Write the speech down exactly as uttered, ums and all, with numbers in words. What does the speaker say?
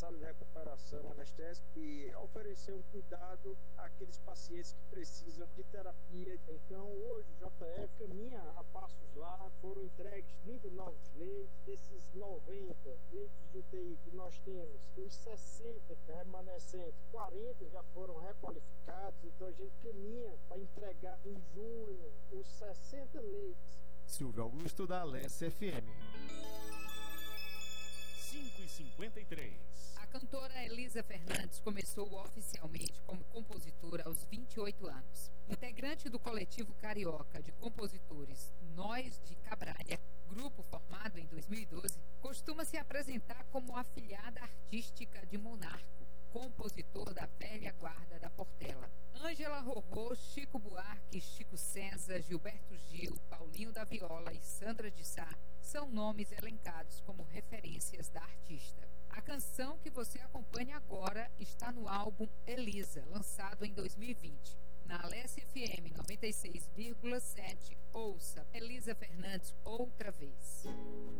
sala de recuperação anestésica e oferecer um cuidado àqueles pacientes que precisam de terapia. Então, hoje, o J F caminha a passos lá, foram entregues trinta novos leitos. Desses noventa leitos de U T I que nós temos, os sessenta remanescentes, quarenta já foram requalificados. Então, a gente caminha para entregar em junho os sessenta leitos. Silvio Augusto, da Alesse F M. cinco e cinquenta e três. A cantora Elisa Fernandes começou oficialmente como compositora aos vinte e oito anos. Integrante do coletivo carioca de compositores Nós de Cabralha, grupo formado em dois mil e doze, costuma se apresentar como afilhada artística de Monarco, compositor da velha guarda da Portela. Ângela Rorô, Chico Buarque, Chico César, Gilberto Gil, Paulinho da Viola e Sandra de Sá são nomes elencados como referências da artista. A canção que você acompanha agora está no álbum Elisa, lançado em dois mil e vinte. Na Alesse F M noventa e seis vírgula sete, ouça Elisa Fernandes outra vez.